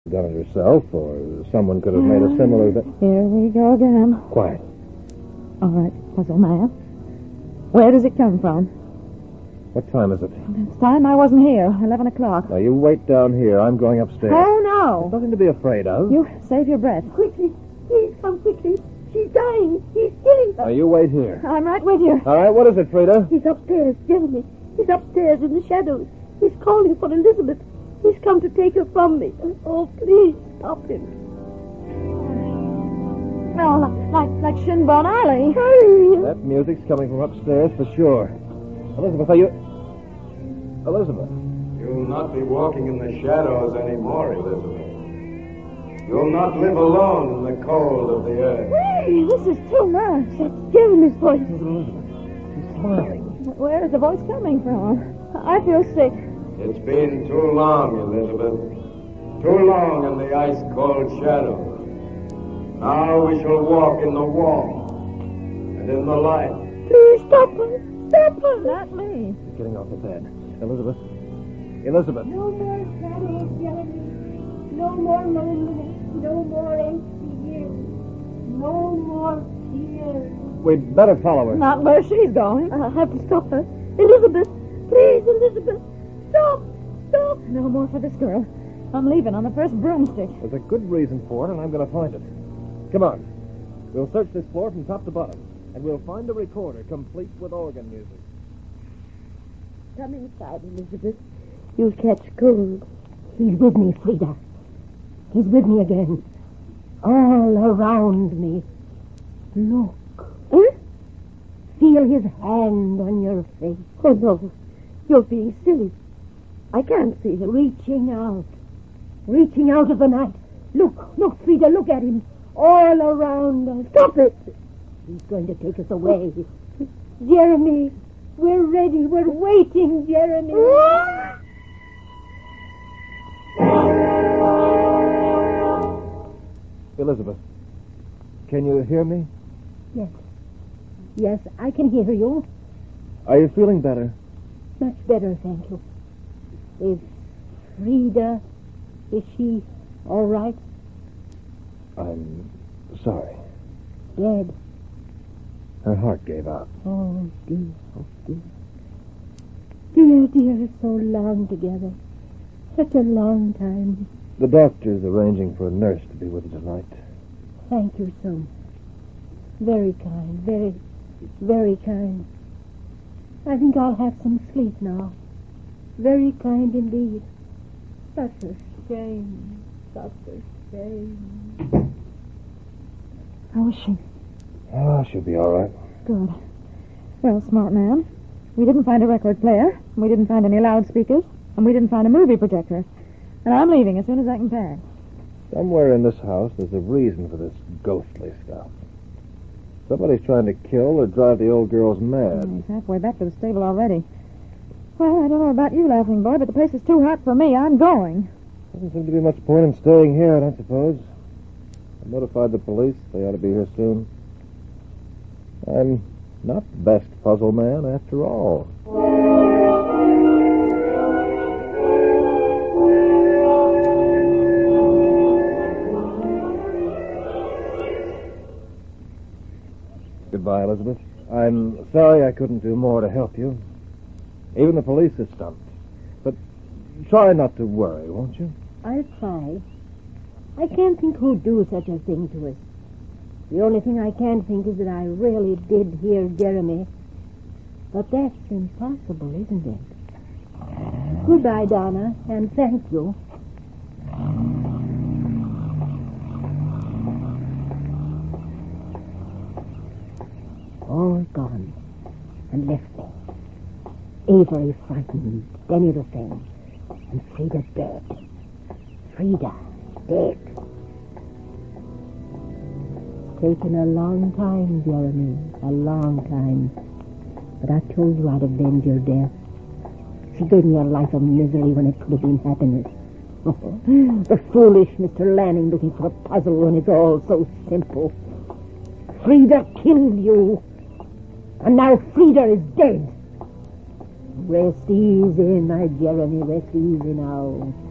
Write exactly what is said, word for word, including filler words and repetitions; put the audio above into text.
Done it herself, or someone could have made a similar... Th- Here we go again. Quiet. All right, puzzle man. Where does it come from? What time is it? It's time I wasn't here. Eleven o'clock. Now, you wait down here. I'm going upstairs. Oh, no. Nothing to be afraid of. You save your breath. Quickly. Please come quickly. She's dying. He's killing her. Now, you wait here. I'm right with you. All right, what is it, Frida? He's upstairs, Jeremy. He's upstairs in the shadows. He's calling for Elizabeth. He's come to take her from me. Oh, please stop him. Oh, like, like Shinbone Alley. Hurry. That music's coming from upstairs for sure. Elizabeth, are you... Elizabeth. You'll not be walking in the shadows anymore, Elizabeth. You'll not live alone in the cold of the earth. Hey, this is too much. That's Jeremy's voice. Elizabeth. She's smiling. Where is the voice coming from? I feel sick. It's been too long, Elizabeth. Too long in the ice-cold shadows. Now we shall walk in the warmth and in the light. Please stop her. Stop her. Not me. She's getting off the bed. Elizabeth. Elizabeth. No more shadows, Jeremy. No more loneliness. No more empty years. No more tears. We'd better follow her. Not where she's going. I have to stop her. Elizabeth. Please, Elizabeth. Stop. Stop. No more for this girl. I'm leaving on the first broomstick. There's a good reason for it, and I'm going to find it. Come on. We'll search this floor from top to bottom, and we'll find a recorder complete with organ music. Come inside, Elizabeth. You'll catch cold. He's with me, Frida. He's with me again. All around me. Look. Huh? Feel his hand on your face. Oh, no. You're being silly. I can't see him. Reaching out. Reaching out of the night. Look, look, Frida, look at him. All around us. Stop it. He's going to take us away. Jeremy, we're ready. We're waiting, Jeremy. Elizabeth, can you hear me? Yes. Yes, I can hear you. Are you feeling better? Much better, thank you. Is Frida, is she all right? I'm sorry. Dead. Her heart gave out. Oh, dear, oh, dear. Dear, dear, so long together. Such a long time. The doctor's arranging for a nurse to be with you tonight. Thank you so much. Very kind, very, very kind. I think I'll have some sleep now. Very kind indeed. Such a shame, such a shame. How is she? Oh, she'll be all right. Good. Well, smart man, we didn't find a record player, we didn't find any loudspeakers, and we didn't find a movie projector. And I'm leaving as soon as I can pack. Somewhere in this house, there's a reason for this ghostly stuff. Somebody's trying to kill or drive the old girls mad. Oh, he's halfway back to the stable already. Well, I don't know about you, Laughing Boy, but the place is too hot for me. I'm going. Doesn't seem to be much point in staying here, I don't suppose. I notified the police. They ought to be here soon. I'm not the best puzzle man, after all. Goodbye, Elizabeth. I'm sorry I couldn't do more to help you. Even the police are stumped. But try not to worry, won't you? I'll try. I can't think who'd do such a thing to us. The only thing I can think is that I really did hear Jeremy. But that's impossible, isn't it? Goodbye, Donna, and thank you. All gone and left me. Avery frightened, Denny the same, and Frida dead. Frida dead. Taken a long time, Jeremy, a long time. But I told you I'd avenge your death. She gave me a life of misery when it could have been happiness. The foolish Mister Lanning looking for a puzzle when it's all so simple. Frida killed you. And now Frida is dead. Rest easy, my Jeremy, rest easy now.